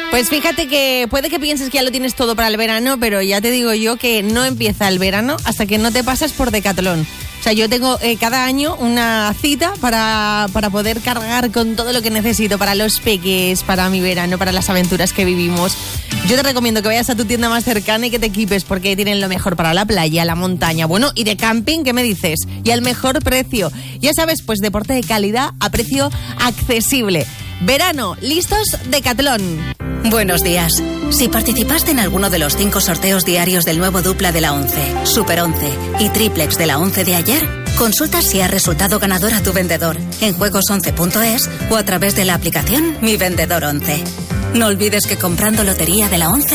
Pues fíjate que puede que pienses que ya lo tienes todo para el verano, pero ya te digo yo que no empieza el verano hasta que no te pasas por Decathlon. O sea, yo tengo cada año una cita para poder cargar con todo lo que necesito para los peques, para mi verano, para las aventuras que vivimos. Yo te recomiendo que vayas a tu tienda más cercana y que te equipes porque tienen lo mejor para la playa, la montaña, bueno, y de camping, ¿qué me dices? Y al mejor precio. Ya sabes, pues deporte de calidad a precio accesible. Verano, ¿listos? Decathlon. Buenos días. Si participaste en alguno de los 5 sorteos diarios del nuevo dupla de la 11, Super 11 y triplex de la 11 de ayer, consulta si ha resultado ganador a tu vendedor en juegos11.es o a través de la aplicación Mi Vendedor 11. No olvides que comprando lotería de la 11